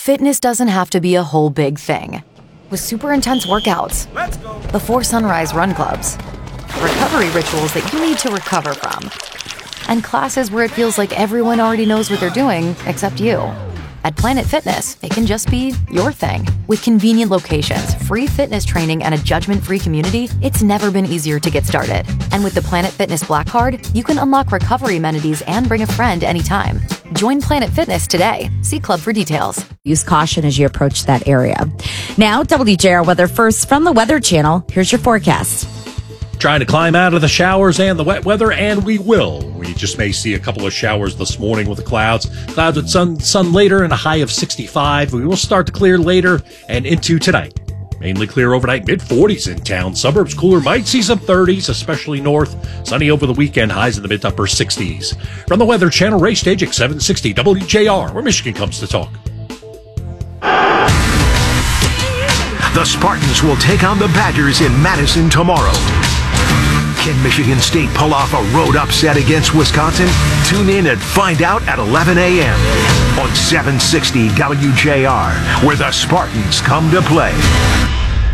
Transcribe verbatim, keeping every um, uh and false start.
Fitness doesn't have to be a whole big thing. With super intense workouts, Let's go. before sunrise run clubs, recovery rituals that you need to recover from, and classes where it feels like everyone already knows what they're doing except you. At Planet Fitness, it can just be your thing. With convenient locations, free fitness training, and a judgment-free community, it's never been easier to get started. And with the Planet Fitness Black Card, you can unlock recovery amenities and bring a friend anytime. Join Planet Fitness today. See Club for details. Use caution as you approach that area. Now, W J R weather first from the Weather Channel. Here's your forecast. Trying to climb out of the showers and the wet weather, and we will. We just may see a couple of showers this morning with the clouds. Clouds with sun, sun later and a high of sixty-five. We will start to clear later and into tonight. Mainly clear overnight, mid forties in town. Suburbs cooler, might see some thirties, especially north. Sunny over the weekend, highs in the mid to upper sixties. From the Weather Channel, Ray Stajic, seven sixty W J R, where Michigan comes to talk. The Spartans will take on the Badgers in Madison tomorrow. Can Michigan State pull off a road upset against Wisconsin? Tune in and find out at eleven a.m. on seven sixty W J R, where the Spartans come to play.